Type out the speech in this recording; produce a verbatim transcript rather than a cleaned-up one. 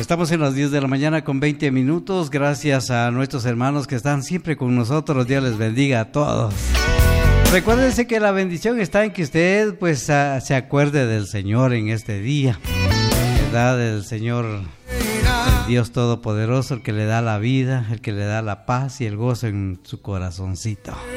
Estamos en las diez de la mañana con veinte minutos. Gracias a nuestros hermanos que están siempre con nosotros. Dios les bendiga a todos. Recuérdense que la bendición está en que usted pues uh, se acuerde del Señor en este día, ¿verdad? Del Señor, el Dios Todopoderoso, el que le da la vida, el que le da la paz y el gozo en su corazoncito.